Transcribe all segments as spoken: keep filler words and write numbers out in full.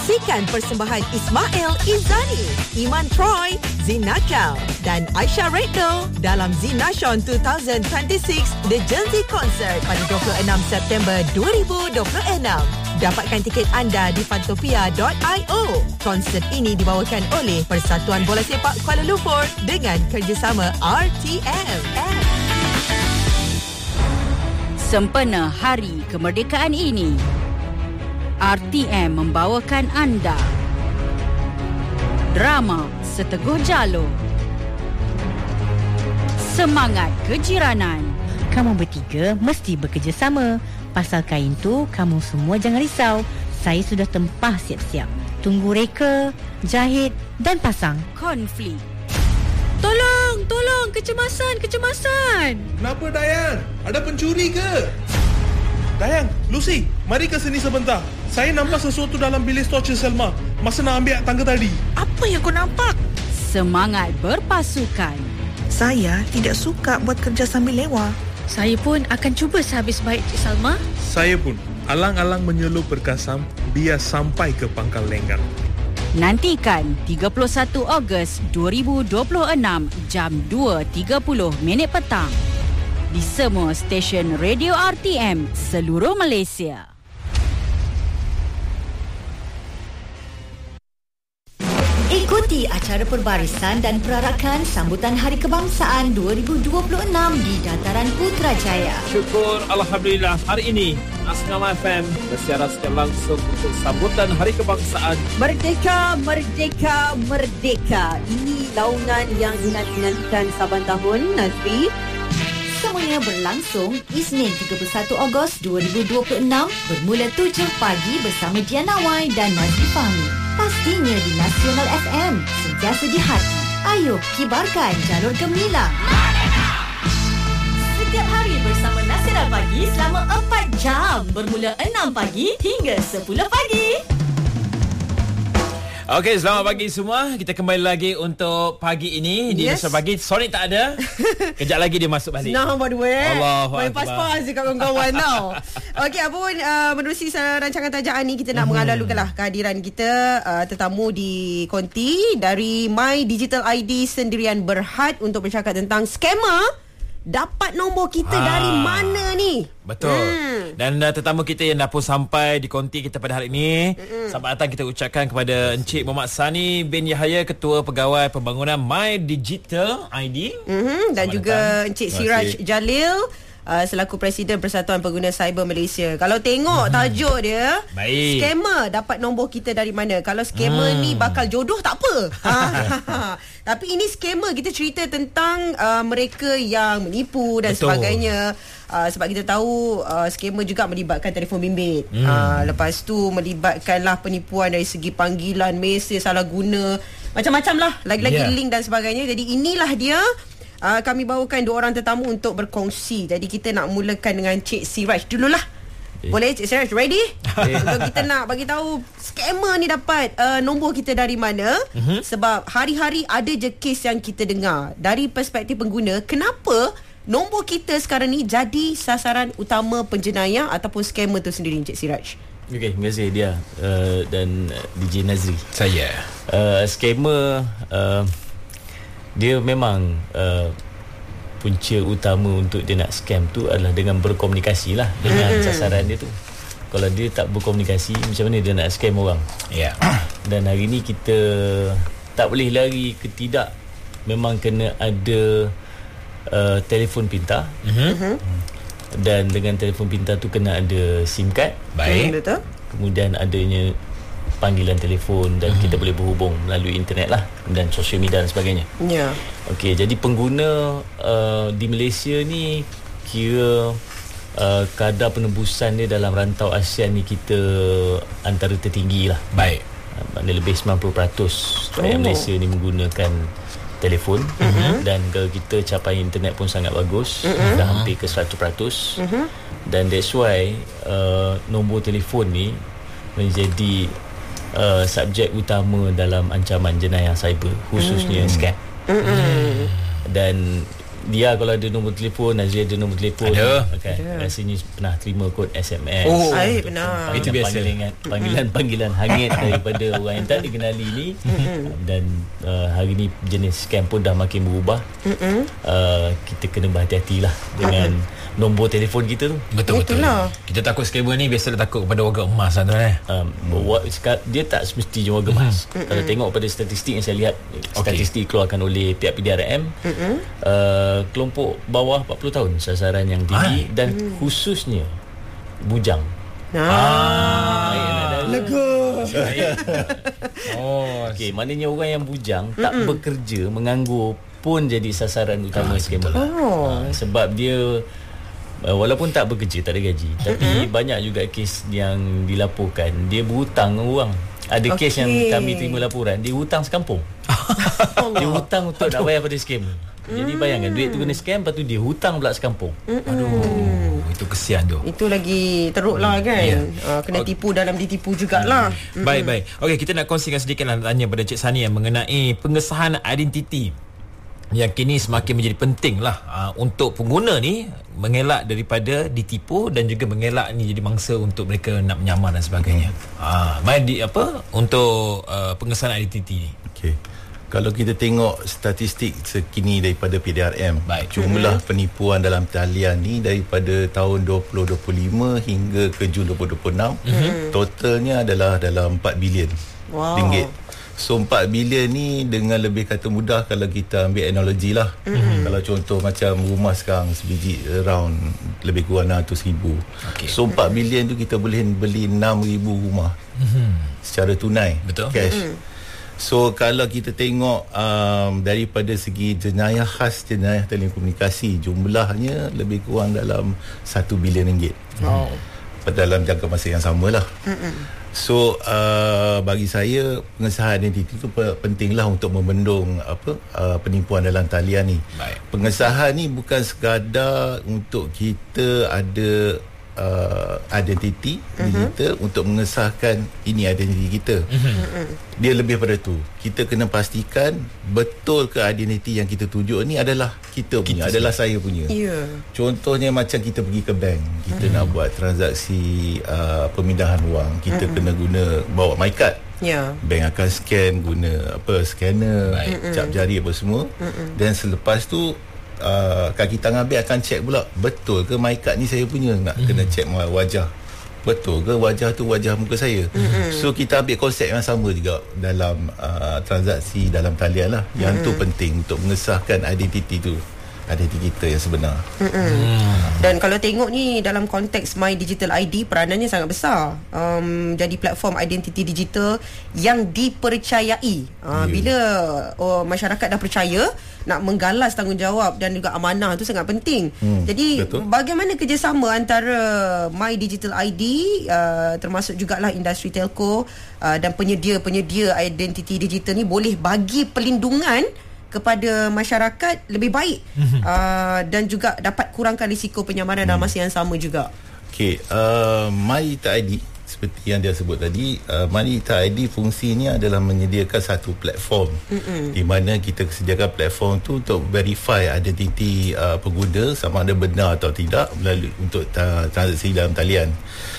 Saksikan persembahan Ismail Izzani, Iman Troy, Zin Nakal dan Aisyah Redno dalam Zin Nation dua ribu dua puluh enam The Gen Z Concert pada dua puluh enam September dua ribu dua puluh enam. Dapatkan tiket anda di fantopia dot io. Konsert ini dibawakan oleh Persatuan Bola Sepak Kuala Lumpur dengan kerjasama R T M. Sempena Hari Kemerdekaan ini, R T M membawakan anda drama Seteguh Jalur, Semangat Kejiranan. Kamu bertiga mesti bekerjasama. Pasal kain tu, kamu semua jangan risau. Saya sudah tempah siap-siap. Tunggu reka, jahit dan pasang. Konflik. Tolong, tolong, kecemasan, kecemasan. Kenapa Dayang? Ada pencuri ke? Dayang, Lucy, mari ke sini sebentar. Saya nampak sesuatu dalam bilik stor Cik Selma masa nak ambil tangga tadi. Apa yang kau nampak? Semangat berpasukan. Saya tidak suka buat kerja sambil lewa. Saya pun akan cuba sehabis baik Cik Salma. Saya pun alang-alang menyelup berkasam biar sampai ke pangkal lenggang. Nantikan tiga puluh satu Ogos dua ribu dua puluh enam jam dua tiga puluh minit petang di semua stesen radio R T M seluruh Malaysia. Ikuti acara perbarisan dan perarakan sambutan Hari Kebangsaan dua ribu dua puluh enam di Dataran Putrajaya. Syukur Alhamdulillah, hari ini Asngam F M bersiaran secara langsung untuk sambutan Hari Kebangsaan. Merdeka, merdeka, merdeka. Ini launan yang dinanti-nantikan saban tahun, Nazri. Semuanya berlangsung Isnin tiga puluh satu Ogos dua ribu dua puluh enam bermula tujuh pagi bersama Diana Wai dan Nazri Fahmi. Pastinya di Nasional F M, sentiasa di hati. Ayo kibarkan jalur gemilang. Setiap hari bersama Nasional Pagi selama empat jam bermula enam pagi hingga sepuluh pagi. Okey, selamat pagi semua. Kita kembali lagi untuk pagi ini di Yes. Nasional Pagi. Sonic tak ada. Kejap lagi dia masuk balik. Nah, by the way. Allahu Main Akbar. pas-pas je kat kawan-kawan tau. Okey, apa pun uh, menerusi rancangan tajaan ni, kita nak mm-hmm. mengalu-alukanlah kehadiran kita uh, tetamu di konti dari My Digital I D Sendirian Berhad untuk bercakap tentang skema dapat nombor kita ha. dari mana ni. Betul. Hmm. Dan uh, tetamu kita yang dah pun sampai di konti kita pada hari ini. Mm-mm. Selamat datang kita ucapkan kepada Encik Muhammad Sani bin Yahya, Ketua Pegawai Pembangunan My Digital I D. Mm-hmm. Dan Selamat juga datang. Encik Siraj Jalil, Uh, selaku Presiden Persatuan Pengguna Cyber Malaysia. Kalau tengok hmm. tajuk dia, baik, skema dapat nombor kita dari mana. Kalau skema hmm. ni bakal jodoh tak apa. Tapi ini skema, kita cerita tentang uh, mereka yang menipu dan Betul. sebagainya. Uh, sebab kita tahu uh, skema juga melibatkan telefon bimbit. Hmm. Uh, lepas tu melibatkanlah penipuan dari segi panggilan, mesej salah guna, macam-macam lah. Lagi-lagi yeah. link dan sebagainya. Jadi inilah dia. Uh, kami bawakan dua orang tetamu untuk berkongsi. Jadi kita nak mulakan dengan Cik Siraj dululah. Eh. Boleh Cik Siraj, ready? Eh. Untuk kita nak bagi tahu skema ni dapat uh, nombor kita dari mana. Uh-huh. Sebab hari-hari ada je kes yang kita dengar. Dari perspektif pengguna, kenapa nombor kita sekarang ni jadi sasaran utama penjenayah ataupun skema tu sendiri, Cik Siraj? Okey, terima kasih dia uh, dan uh, D J Nazri. Saya. Uh, skema uh, dia memang uh, punca utama untuk dia nak scam tu adalah dengan berkomunikasi lah dengan mm. sasaran dia tu. Kalau dia tak berkomunikasi, macam mana dia nak scam orang? Ya. Yeah. Dan hari ni kita tak boleh lari ke tidak, memang kena ada uh, telefon pintar. Mm-hmm. Dan dengan telefon pintar tu kena ada SIM card. Baik. Betul. Kemudian adanya panggilan telefon dan hmm. kita boleh berhubung melalui internet lah dan sosial media dan sebagainya. Ya. Yeah. Okey, jadi pengguna uh, di Malaysia ni kira uh, kadar penembusan dia dalam rantau ASEAN ni kita antara tertinggi lah. Baik. Uh, maknanya lebih sembilan puluh peratus rakyat oh. Malaysia ni menggunakan telefon. Uh-huh. Dan kalau kita capai internet pun sangat bagus, uh-huh. dah hampir ke seratus peratus. Uh-huh. Dan that's why uh, nombor telefon ni menjadi Uh, subjek utama dalam ancaman jenayah cyber, khususnya mm. scam. Mm-hmm. Dan dia kalau ada nombor telefon, Nazri ada nombor telefon. Ada. Okay. Ada. Rasanya pernah terima kod S M S. Oh, Ay, benar. Itu biasa. Panggilan, panggilan-panggilan hangit daripada orang yang tak dikenali ni. Dan uh, hari ni jenis scam pun dah makin berubah. Uh, kita kena berhati-hati lah dengan nombor telefon kita tu. Betul-betul. Itulah. Kita takut scammer ni biasa dah takut kepada warga emas lah tuan eh. Um, buat, dia tak semesti je warga emas. Kalau tengok pada statistik yang saya lihat, statistik keluarkan oleh pihak P D R M, uh, kelompok bawah empat puluh tahun sasaran yang tinggi Ah. dan khususnya bujang. Ah. Lega. Oh, Okey, maknanya orang yang bujang tak bekerja, menganggur pun jadi sasaran utama Ah, scammer. Oh. Uh, sebab dia uh, walaupun tak bekerja, tak ada gaji, tapi Mm-mm. banyak juga kes yang dilaporkan dia berhutang dengan orang. Ada Okey. kes yang kami terima laporan, dia hutang sekampung. Dia hutang untuk nak bayar pada scammer. Jadi bayangkan duit tu kena scam, lepas tu dia hutang pula sekampung. aduh, itu kesian tu. Itu lagi teruk lah kan. Ya. uh, Kena tipu dalam ditipu jugalah. Hmm. Baik, baik. Okey, kita nak kongsikan sedikit lah, tanya pada Cik Sani yang mengenai pengesahan identiti yang kini semakin menjadi penting lah uh, untuk pengguna ni mengelak daripada ditipu dan juga mengelak ni jadi mangsa untuk mereka nak menyamar dan sebagainya. Ah, uh, di apa untuk uh, pengesahan identiti ni. Okey. Kalau kita tengok statistik sekini daripada P D R M, Baik. jumlah mm-hmm. penipuan dalam talian ni daripada tahun dua ribu dua puluh lima hingga ke Jun dua ribu dua puluh enam, mm-hmm. totalnya adalah dalam empat bilion Wow. ringgit. So empat bilion ni dengan lebih kata mudah kalau kita ambil analogi lah. Mm-hmm. Kalau contoh macam rumah sekarang sebiji around lebih kurang enam ratus ribu. Okay. So empat bilion tu kita boleh beli enam ribu rumah Mm-hmm. secara tunai. Betul. Cash. Mm-hmm. So kalau kita tengok um, daripada segi jenayah khas, jenayah telekomunikasi, jumlahnya lebih kurang dalam satu bilion ringgit. Wow. Dalam jangka masa yang sama lah. So uh, bagi saya pengesahan identiti itu pentinglah untuk membendung apa uh, penipuan dalam talian ni. Baik. Pengesahan ni bukan sekadar untuk kita ada uh, identiti uh-huh. kita untuk mengesahkan ini identiti kita. Uh-huh. Dia lebih pada tu. Kita kena pastikan betul ke identiti yang kita tunjuk ni adalah kita punya, kita adalah saya punya. Ya. Contohnya macam kita pergi ke bank, kita uh-huh. nak buat transaksi uh, pemindahan wang, kita uh-huh. kena guna bawa MyCard. Ya. Bank akan scan guna apa scanner, Baik. cap jari apa semua. Uh-huh. Dan selepas tu uh, kaki tangan bank akan check pula betul ke MyCard ni saya punya, nak uh-huh. kena check wajah. Betul ke wajah tu wajah muka saya. Mm-hmm. So kita ambil konsep yang sama juga dalam uh, transaksi dalam talian lah. Yang mm-hmm. tu penting untuk mengesahkan identiti tu, identiti kita yang sebenar. Mm-hmm. Mm. Dan kalau tengok ni dalam konteks My Digital I D, peranannya sangat besar. Um, jadi platform identiti digital yang dipercayai. Uh, yeah. Bila oh, masyarakat dah percaya, nak menggalas tanggungjawab dan juga amanah tu sangat penting. Hmm, Jadi betul. Bagaimana kerjasama antara My Digital I D uh, termasuk jugalah industri telco uh, dan penyedia-penyedia identiti digital ni boleh bagi perlindungan kepada masyarakat lebih baik mm-hmm. uh, dan juga dapat kurangkan risiko penyamaran hmm. dalam masa yang sama juga. Okey, uh, My Digital I D seperti yang dia sebut tadi, uh, My Digital I D fungsinya adalah menyediakan satu platform mm-hmm. di mana kita sediakan platform tu untuk verify identiti uh, pengguna sama ada benar atau tidak melalui untuk uh, transaksi dalam talian.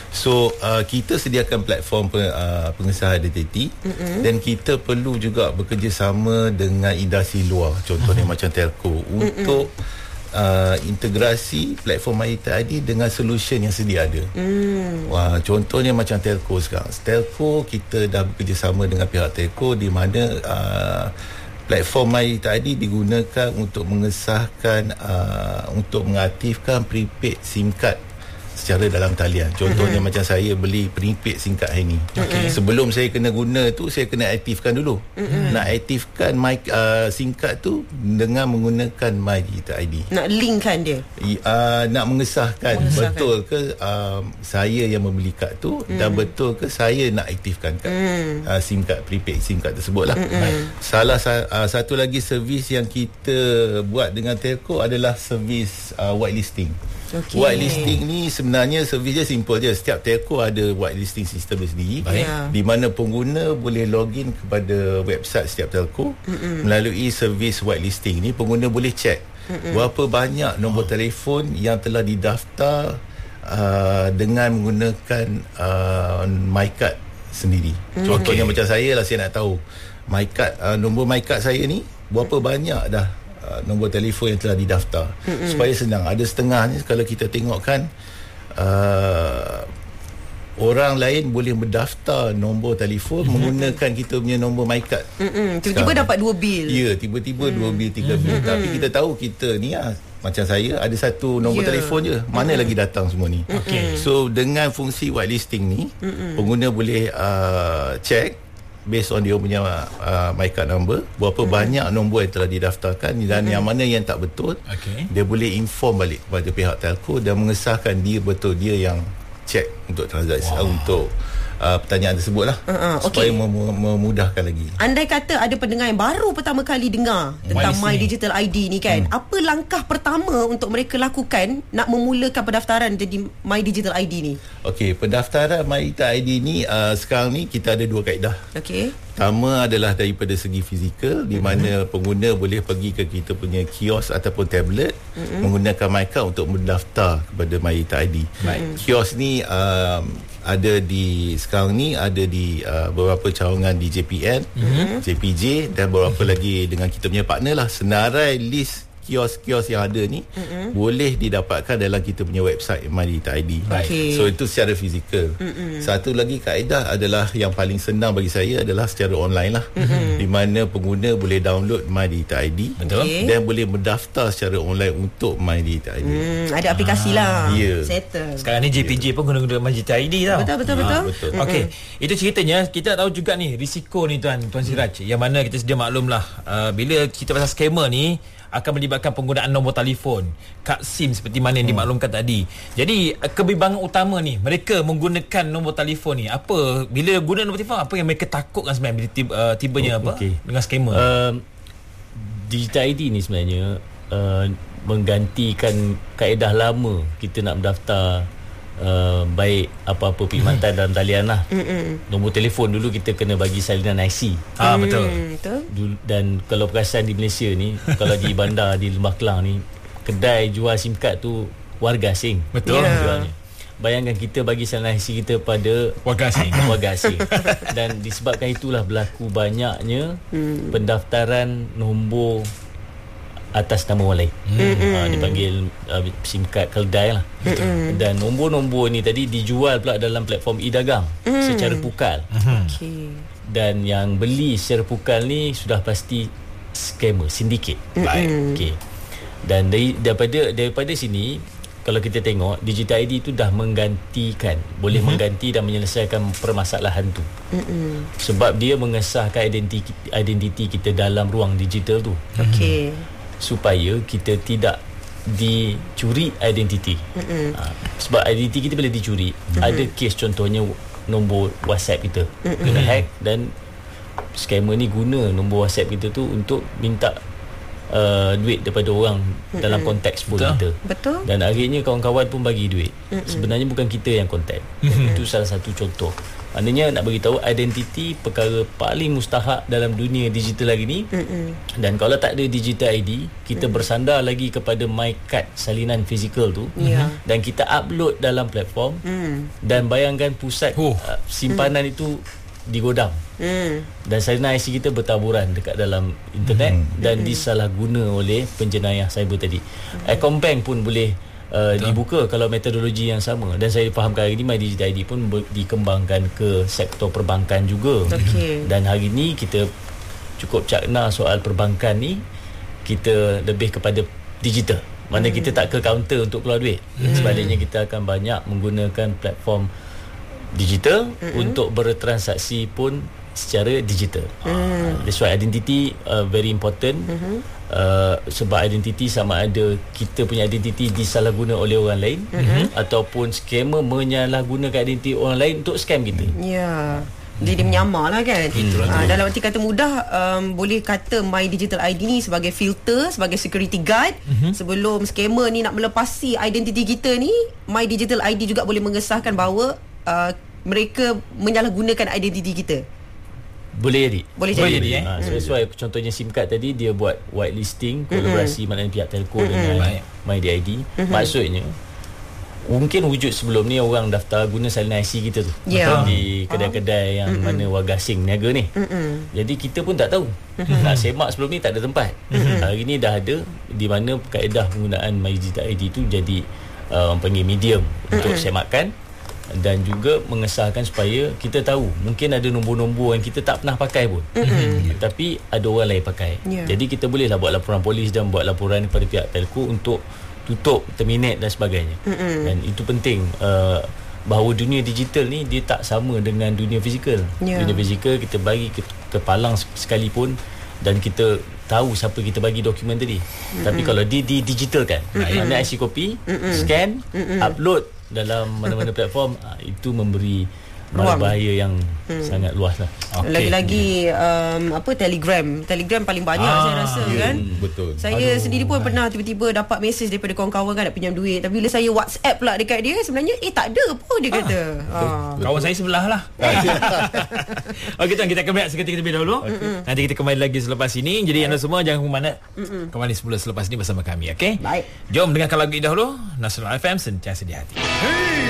So uh, kita sediakan platform pe, uh, pengesahan identiti mm-hmm. dan kita perlu juga bekerjasama dengan industri luar, contohnya mm-hmm. macam telco untuk Uh, integrasi platform My Digital I D dengan solution yang sedia ada. Mm. Wah, contohnya macam telco sekarang. Telco kita dah bekerjasama dengan pihak telco di mana uh, platform My Digital I D digunakan untuk mengesahkan uh, untuk mengaktifkan prepaid SIM card secara dalam talian. Contohnya mm-hmm. macam saya beli prepaid SIM card hari ni. Okay. Sebelum saya kena guna tu, saya kena aktifkan dulu. Mm-hmm. Nak aktifkan my uh, SIM card tu dengan menggunakan My Digital I D. Nak linkkan dia. Uh, nak mengesahkan, mengesahkan betul ke uh, saya yang membeli kad tu mm. dan betul ke saya nak aktifkan kad mm. uh, SIM card, prepaid SIM card tersebut lah. Mm-hmm. Salah uh, satu lagi servis yang kita buat dengan telco adalah servis uh, whitelisting. Okay. Whitelisting ni sebenarnya servis dia simple je. Setiap telco ada whitelisting sistem dia sendiri, yeah. di mana pengguna boleh login kepada website setiap telco. Mm-mm. Melalui servis whitelisting ni pengguna boleh check Mm-mm. Berapa banyak nombor oh. telefon yang telah didaftar uh, dengan menggunakan uh, MyCard sendiri. Mm. Contohnya okay. macam saya lah, saya nak tahu MyCard, uh, nombor MyCard saya ni berapa banyak dah uh, nombor telefon yang telah didaftar. Mm-mm. Supaya senang. Ada setengahnya kalau kita tengokkan uh, orang lain boleh mendaftar nombor telefon mm-hmm. menggunakan kita punya nombor MyCard. Mm-hmm. Tiba-tiba dapat dua bil. Ya, tiba-tiba mm. dua bil, tiga bil. Mm-hmm. Tapi kita tahu kita ni ah, macam saya ada satu nombor yeah. telefon je. Mana mm-hmm. lagi datang semua ni. Okay. So dengan fungsi whitelisting ni, mm-hmm. pengguna boleh uh, check based on dia punya uh, MyCard number, berapa mm-hmm. banyak nombor yang telah didaftarkan dan mm-hmm. yang mana yang tak betul. Okay. Dia boleh inform balik kepada pihak telco dan mengesahkan dia betul dia yang cek untuk transaksi, wow. untuk uh, pertanyaan tersebut lah, uh-uh, supaya okay. mem- memudahkan lagi. Andai kata ada pendengar yang baru pertama kali dengar tentang My Digital I D ni kan, hmm. apa langkah pertama untuk mereka lakukan nak memulakan pendaftaran jadi My Digital I D ni? Okey, pendaftaran My Digital I D ni uh, sekarang ni kita ada dua kaedah. Okey. Pertama adalah daripada segi fizikal, di mana mm-hmm. pengguna boleh pergi ke kita punya kios ataupun tablet mm-hmm. menggunakan MyCard untuk mendaftar kepada My Digital I D. Mm-hmm. Kios ni um, ada di sekarang ni ada di uh, beberapa cawangan di J P N, mm-hmm. J P J dan beberapa mm-hmm. lagi dengan kita punya partner lah. Senarai list kios-kios yang ada ni mm-hmm. boleh didapatkan dalam kita punya website My Digital I D. Okay. So itu secara fizikal. Mm-hmm. Satu lagi kaedah adalah yang paling senang bagi saya adalah secara online lah. Mm-hmm. Di mana pengguna boleh download My Digital I D. Betul. Okay. Dan boleh mendaftar secara online untuk My Digital I D. Mm, ada aplikasi ah. lah. Yeah. Settle. Sekarang ni J P J yeah. pun guna-guna My Digital I D tau. Betul betul betul. Ah, betul. Okey. Mm-hmm. Itu ceritanya kita nak tahu juga ni risiko ni tuan tuan Siraj. Mm. Yang mana kita sedia maklum lah uh, bila kita pasal scammer ni akan melibatkan penggunaan nombor telefon, kad SIM seperti mana yang dimaklumkan hmm. tadi. Jadi kebimbangan utama ni mereka menggunakan nombor telefon ni, apa bila guna nombor telefon, apa yang mereka takutkan sebenarnya bila tiba, uh, tibanya oh, apa okay. dengan scammer? Uh, Digital I D ni sebenarnya uh, menggantikan kaedah lama kita nak mendaftar Uh, baik apa-apa perkhidmatan dalam talian lah. Mm-mm. Nombor telefon dulu kita kena bagi salinan I C. Ah, betul. Dulu, dan kalau perasan di Malaysia ni, kalau di bandar di Lembah Kelang ni, kedai jual SIM card tu warga asing. Betul. Yeah. Jualnya. Bayangkan kita bagi salinan I C kita pada warga asing. warga asing. Dan disebabkan itulah berlaku banyaknya mm. pendaftaran nombor atas nama orang lain. Mm-hmm. Ha, dipanggil uh, SIM card keldai lah. Mm-hmm. Dan nombor-nombor ni tadi dijual pula dalam platform e-dagang mm. secara pukal. Mm-hmm. Okay. Dan yang beli secara pukal ni sudah pasti scammer, syndicate. Baik. Mm-hmm. Okay. Dan dari, daripada daripada sini kalau kita tengok Digital I D tu dah menggantikan, boleh mm-hmm. mengganti dan menyelesaikan permasalahan tu. Mm-hmm. Sebab dia mengesahkan identiti identiti kita dalam ruang digital tu. Okey. Supaya kita tidak dicuri identiti. Mm-hmm. Ha, sebab identiti kita bila dicuri, mm-hmm. ada kes contohnya nombor WhatsApp kita mm-hmm. kena hack dan scammer ni guna nombor WhatsApp kita tu untuk minta uh, duit daripada orang mm-hmm. dalam konteks phone kita. Betul. Dan akhirnya kawan-kawan pun bagi duit. Mm-hmm. Sebenarnya bukan kita yang kontak. Mm-hmm. Itu salah satu contoh. Maknanya nak bagi tahu identiti perkara paling mustahak dalam dunia digital hari ni. Mm-mm. Dan kalau tak ada digital I D, kita mm. bersandar lagi kepada MyCard salinan fizikal tu. Yeah. Dan kita upload dalam platform. Mm. Dan bayangkan pusat oh. uh, simpanan mm. itu di godam. Mm. Dan salinan I C kita bertaburan dekat dalam internet mm. dan mm. disalahguna oleh penjenayah cyber tadi. Mm. Accountbank pun boleh Uh, dibuka kalau metodologi yang sama. Dan saya fahamkan hari ini My Digital I D pun ber- dikembangkan ke sektor perbankan juga. Okay. Dan hari ini kita cukup cakna soal perbankan ni, kita lebih kepada digital. Mana hmm. kita tak ke kaunter untuk keluar duit. hmm. Sebaliknya kita akan banyak menggunakan platform digital hmm. untuk bertransaksi pun secara digital. hmm. That's why identity uh, very important. hmm. Uh, sebab identiti sama ada kita punya identiti disalahguna oleh orang lain mm-hmm. ataupun scammer menyalahgunakan identiti orang lain untuk scam kita. Ya. Yeah. Jadi menyamar lah kan. hmm. uh, Dalam arti kata mudah, um, boleh kata My Digital I D ni sebagai filter, sebagai security guard. mm-hmm. Sebelum scammer ni nak melepasi identiti kita ni, My Digital I D juga boleh mengesahkan bahawa uh, mereka menyalahgunakan identiti kita. Boleh jadi. Boleh jadi. Boleh jadi, eh? Ha, so that's why contohnya SIM card tadi dia buat whitelisting, kolaborasi mm-hmm. maknanya pihak telco dengan Baik. MyDID. Mm-hmm. Maksudnya mungkin wujud sebelum ni orang daftar guna salinan I C kita tu yeah. di kedai-kedai yang mm-hmm. mana warga asing niaga ni. Mm-hmm. Jadi kita pun tak tahu. Mm-hmm. Nak semak sebelum ni tak ada tempat. Mm-hmm. Hari ni dah ada, di mana kaedah penggunaan MyDigital I D tu jadi uh, orang panggil medium mm-hmm. untuk semakan dan juga mengesahkan supaya kita tahu mungkin ada nombor-nombor yang kita tak pernah pakai pun mm-hmm. tapi ada orang lain pakai. Yeah. Jadi kita bolehlah buat laporan polis dan buat laporan kepada pihak telco untuk tutup, terminate dan sebagainya. Mm-hmm. Dan itu penting uh, bahawa dunia digital ni dia tak sama dengan dunia fizikal. Yeah. Dunia fizikal kita bagi ke, ke palang sekalipun dan kita tahu siapa kita bagi dokumen tadi. Mm-hmm. Tapi kalau di, di digital kan, mm-hmm. mana I C copy, mm-hmm. scan, mm-hmm. upload dalam mana-mana platform, itu memberi ruang bahaya yang hmm. sangat luas lah. Okay. Lagi-lagi um, apa Telegram Telegram paling banyak ah, saya rasa yeah, kan. Betul. Saya Aduh. sendiri pun pernah tiba-tiba dapat mesej daripada kawan-kawan kan nak pinjam duit, tapi bila saya WhatsApp pula dekat dia, sebenarnya eh tak ada apa dia kata. Ah. Ah. Kawan saya sebelah lah. Okey tuan, kita akan berehat seketika terlebih dahulu. Okay. Nanti kita kembali lagi selepas ini. Jadi anda semua jangan berminat. Kembali semula selepas ini bersama kami, okey? Baik. Jom dengarkan lagu ini dahulu. Nasional F M, sentiasa di hati. Hey.